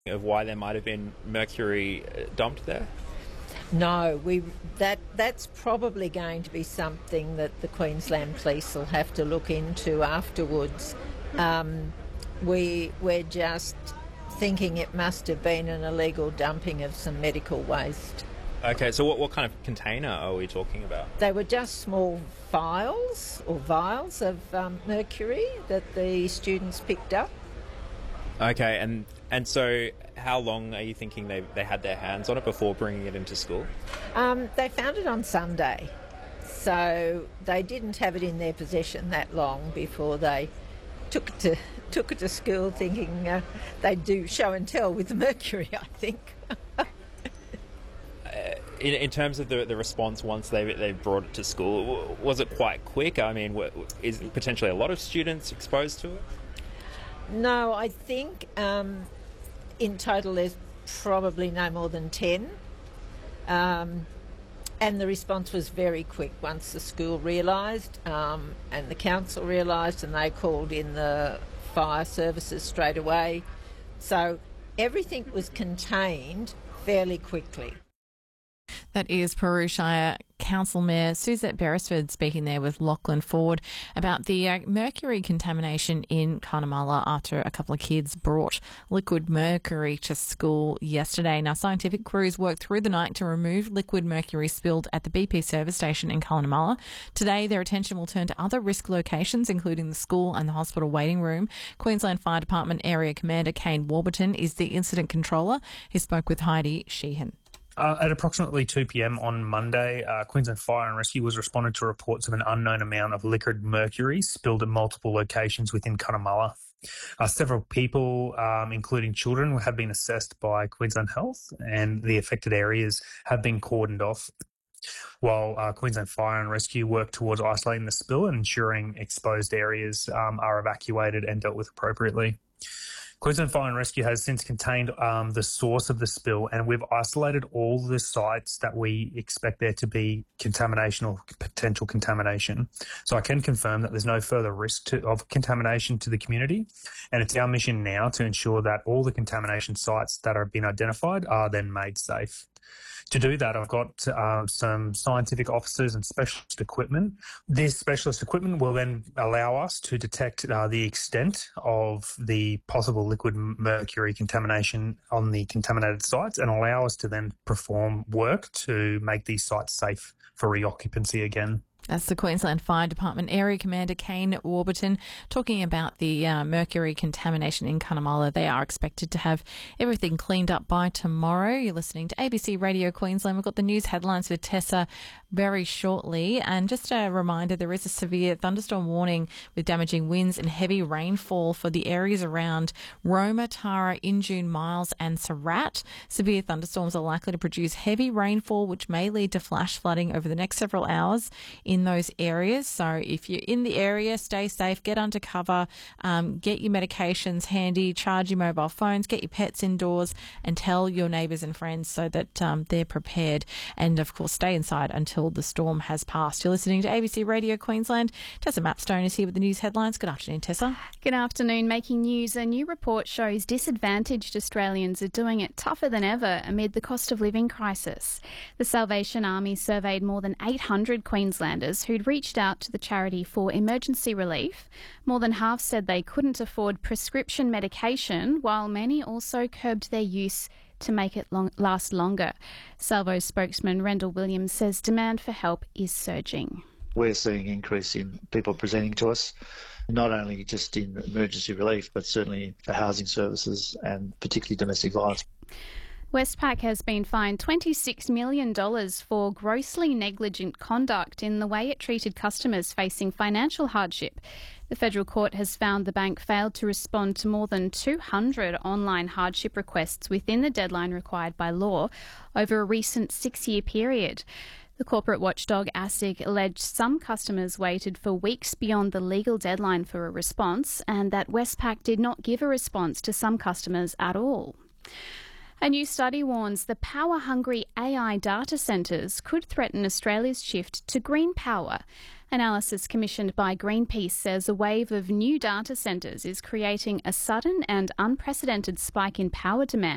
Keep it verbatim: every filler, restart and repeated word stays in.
of why there might have been mercury dumped there? No, we that that's probably going to be something that the Queensland Police will have to look into afterwards. Um, we we're just thinking it must have been an illegal dumping of some medical waste. Okay, so what, what kind of container are we talking about? They were just small vials or vials of um, mercury that the students picked up. Okay, and and so how long are you thinking they they had their hands on it before bringing it into school? Um, they found it on Sunday, so they didn't have it in their possession that long before they took it to took it to school, thinking uh, they'd do show and tell with the mercury, I think. In, in terms of the, the response once they they brought it to school, was it quite quick? I mean, is potentially a lot of students exposed to it? No, I think um, in total there's probably no more than ten. Um, and the response was very quick once the school realised um, and the council realised, and they called in the fire services straight away. So everything was contained fairly quickly. That is Peru Shire Council Mayor Suzette Beresford speaking there with Lachlan Ford about the uh, mercury contamination in Cunnamulla after a couple of kids brought liquid mercury to school yesterday. Now, scientific crews worked through the night to remove liquid mercury spilled at the B P service station in Cunnamulla. Today, their attention will turn to other risk locations, including the school and the hospital waiting room. Queensland Fire Department Area Commander Kane Warburton is the incident controller. He spoke with Heidi Sheehan. Uh, at approximately two p.m. on Monday, uh, Queensland Fire and Rescue was responded to reports of an unknown amount of liquid mercury spilled at multiple locations within Cunnamulla. Uh, several people, um, including children, have been assessed by Queensland Health, and the affected areas have been cordoned off, while uh, Queensland Fire and Rescue work towards isolating the spill and ensuring exposed areas um, are evacuated and dealt with appropriately. Queensland Fire and Rescue has since contained um, the source of the spill, and we've isolated all the sites that we expect there to be contamination or potential contamination. So I can confirm that there's no further risk to, of contamination to the community, and it's our mission now to ensure that all the contamination sites that have been identified are then made safe. To do that, I've got uh, some scientific officers and specialist equipment. This specialist equipment will then allow us to detect uh, the extent of the possible liquid mercury contamination on the contaminated sites and allow us to then perform work to make these sites safe for reoccupancy again. That's the Queensland Fire Department Area Commander Kane Warburton talking about the uh, mercury contamination in Cunnamulla. They are expected to have everything cleaned up by tomorrow. You're listening to A B C Radio Queensland. We've got the news headlines with Tessa very shortly. And just a reminder, there is a severe thunderstorm warning with damaging winds and heavy rainfall for the areas around Roma, Tara, Injune, Miles and Surat. Severe thunderstorms are likely to produce heavy rainfall, which may lead to flash flooding over the next several hours in those areas. So if you're in the area, stay safe, get under cover, um, get your medications handy, charge your mobile phones, get your pets indoors and tell your neighbours and friends so that um, they're prepared. And of course, stay inside until the storm has passed. You're listening to A B C Radio Queensland. Tessa Mapstone is here with the news headlines. Good afternoon, Tessa. Good afternoon. Making news. A new report shows disadvantaged Australians are doing it tougher than ever amid the cost of living crisis. The Salvation Army surveyed more than eight hundred Queenslanders who'd reached out to the charity for emergency relief. More than half said they couldn't afford prescription medication, while many also curbed their use to make it long- last longer. Salvo's spokesman Rendell Williams says demand for help is surging. We're seeing an increase in people presenting to us, not only just in emergency relief, but certainly for housing services and particularly domestic violence. Westpac has been fined twenty-six million dollars for grossly negligent conduct in the way it treated customers facing financial hardship. The federal court has found the bank failed to respond to more than two hundred online hardship requests within the deadline required by law over a recent six-year period. The corporate watchdog ASIC alleged some customers waited for weeks beyond the legal deadline for a response and that Westpac did not give a response to some customers at all. A new study warns the power-hungry A I data centres could threaten Australia's shift to green power. Analysis commissioned by Greenpeace says a wave of new data centres is creating a sudden and unprecedented spike in power demand.